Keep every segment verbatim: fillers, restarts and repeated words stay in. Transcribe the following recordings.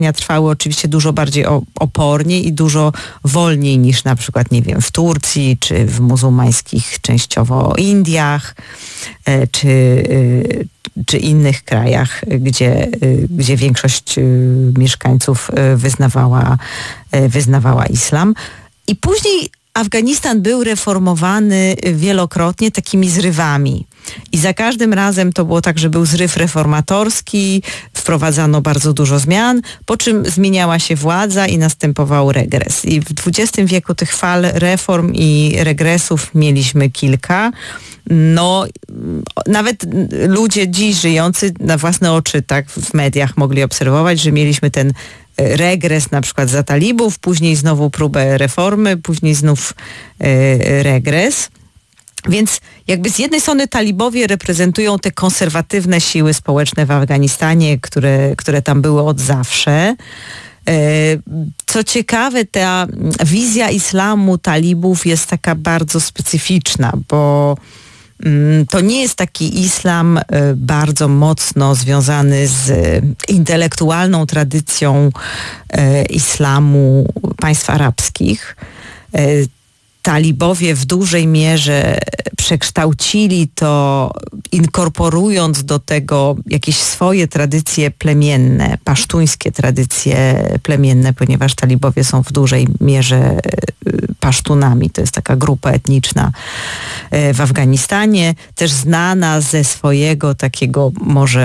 trwały oczywiście dużo bardziej opornie i dużo wolniej niż na przykład, nie wiem, w Turcji, czy w muzułmańskich częściowo Indiach, czy, czy innych krajach, gdzie, gdzie większość mieszkańców wyznawała, wyznawała islam. I później Afganistan był reformowany wielokrotnie takimi zrywami. I za każdym razem to było tak, że był zryw reformatorski, wprowadzano bardzo dużo zmian, po czym zmieniała się władza i następował regres. I w dwudziestym wieku tych fal reform i regresów mieliśmy kilka. No, nawet ludzie dziś żyjący na własne oczy, tak w mediach mogli obserwować, że mieliśmy ten regres na przykład za talibów, później znowu próbę reformy, później znów y, regres. Więc jakby z jednej strony talibowie reprezentują te konserwatywne siły społeczne w Afganistanie, które, które tam były od zawsze. Co ciekawe, ta wizja islamu talibów jest taka bardzo specyficzna, bo to nie jest taki islam bardzo mocno związany z intelektualną tradycją islamu państw arabskich. Talibowie w dużej mierze przekształcili to, inkorporując do tego jakieś swoje tradycje plemienne, pasztuńskie tradycje plemienne, ponieważ talibowie są w dużej mierze pasztunami. To jest taka grupa etniczna w Afganistanie, też znana ze swojego takiego może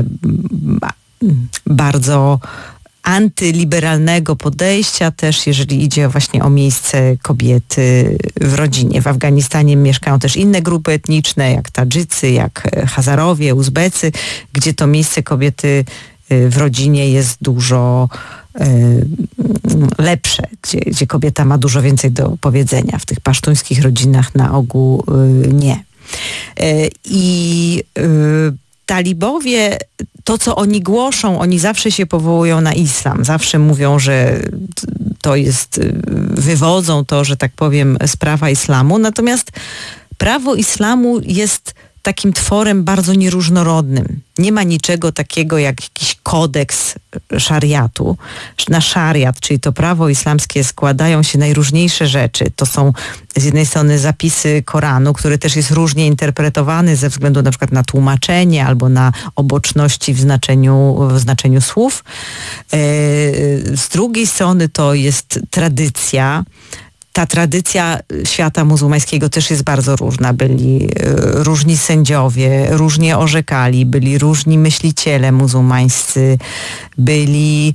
bardzo antyliberalnego podejścia też, jeżeli idzie właśnie o miejsce kobiety w rodzinie. W Afganistanie mieszkają też inne grupy etniczne, jak Tadżycy, jak Hazarowie, Uzbecy, gdzie to miejsce kobiety w rodzinie jest dużo lepsze, gdzie, gdzie kobieta ma dużo więcej do powiedzenia. W tych pasztuńskich rodzinach na ogół nie. I talibowie, to co oni głoszą, oni zawsze się powołują na islam. Zawsze mówią, że to jest, wywodzą to, że tak powiem, z prawa islamu. Natomiast prawo islamu jest takim tworem bardzo nieróżnorodnym. Nie ma niczego takiego jak jakiś kodeks szariatu. Na szariat, czyli to prawo islamskie, składają się najróżniejsze rzeczy. To są z jednej strony zapisy Koranu, który też jest różnie interpretowany ze względu na przykład na tłumaczenie albo na oboczności w znaczeniu, w znaczeniu słów. Z drugiej strony to jest tradycja. Ta tradycja świata muzułmańskiego też jest bardzo różna. Byli różni sędziowie, różnie orzekali, byli różni myśliciele muzułmańscy, byli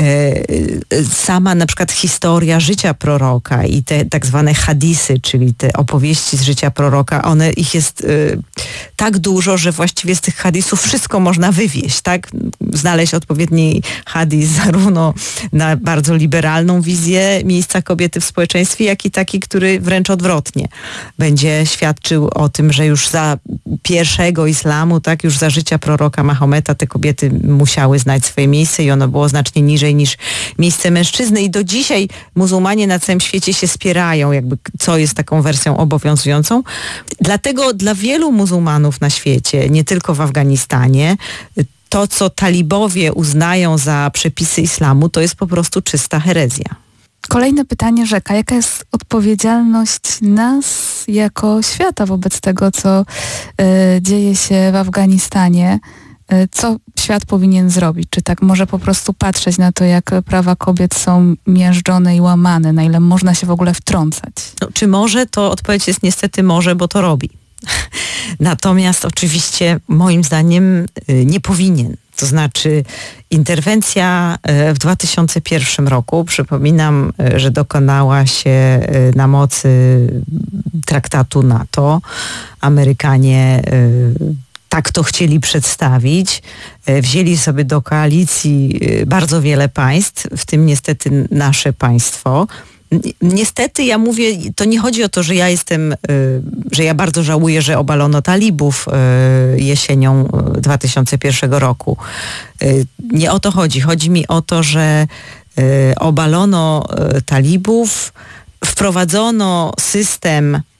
e, sama na przykład historia życia proroka i te tak zwane hadisy, czyli te opowieści z życia proroka, one ich jest e, tak dużo, że właściwie z tych hadisów wszystko można wywieźć, tak? Znaleźć odpowiedni hadis zarówno na bardzo liberalną wizję miejsca kobiety w społeczeństwie, jak i taki, który wręcz odwrotnie będzie świadczył o tym, że już za pierwszego islamu, tak, już za życia proroka Mahometa te kobiety musiały znać swoje miejsce i ono było znacznie niżej niż miejsce mężczyzny. I do dzisiaj muzułmanie na całym świecie się spierają, jakby co jest taką wersją obowiązującą. Dlatego dla wielu muzułmanów na świecie, nie tylko w Afganistanie, to, co talibowie uznają za przepisy islamu, to jest po prostu czysta herezja. Kolejne pytanie, Rzeka. Jaka jest odpowiedzialność nas jako świata wobec tego, co y, dzieje się w Afganistanie? Y, co świat powinien zrobić? Czy tak może po prostu patrzeć na to, jak prawa kobiet są miażdżone i łamane? Na ile można się w ogóle wtrącać? No, czy może? To odpowiedź jest niestety może, bo to robi. Natomiast oczywiście moim zdaniem y, nie powinien. To znaczy interwencja w dwa tysiące pierwszym roku, przypominam, że dokonała się na mocy traktatu NATO. Amerykanie tak to chcieli przedstawić. Wzięli sobie do koalicji bardzo wiele państw, w tym niestety nasze państwo. Niestety ja mówię, to nie chodzi o to, że ja jestem, że ja bardzo żałuję, że obalono talibów jesienią dwa tysiące pierwszego roku. Nie o to chodzi. Chodzi mi o to, że obalono talibów, wprowadzono system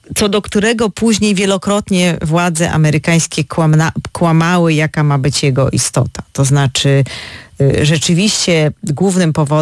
co do którego później wielokrotnie władze amerykańskie kłamna, kłamały, jaka ma być jego istota. To znaczy, rzeczywiście głównym powodem